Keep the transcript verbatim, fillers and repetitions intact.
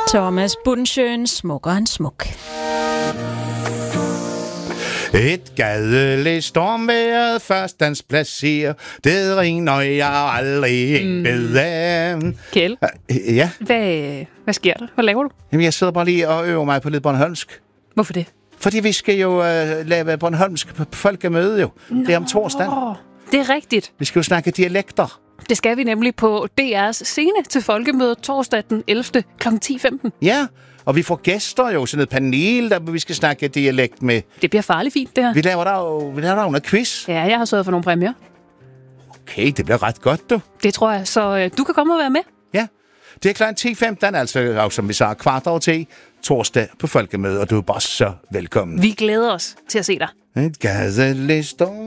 Thomas Bundsjøen, smukker en smuk. Et gadeligt stormværet førstens placerer. Det ringer jeg aldrig mm. ved. Kjeld? Ja? Hvad, hvad sker der? Hvad laver du? Jamen, jeg sidder bare lige og øver mig på lidt bornholmsk. Hvorfor det? Fordi vi skal jo uh, lave bornholmsk folkemøde jo. Nå, det er om torsdagen. Det er rigtigt. Vi skal jo snakke dialekter. Det skal vi nemlig på D R's scene til folkemødet torsdag den ellevte klokken ti femten. Ja, og vi får gæster jo, sådan et panel, der vi skal snakke dialekt med. Det bliver farligt fint, det her. Vi laver der jo, vi laver der jo noget quiz. Ja, jeg har sørget for nogle præmier. Okay, det bliver ret godt, du. Det tror jeg, så øh, du kan komme og være med. Ja, det er klokken ti femten, altså, som vi sagde, kvart over ti, torsdag på folkemødet, og du er bare så velkommen. Vi glæder os til at se dig. Et gadeligt storm.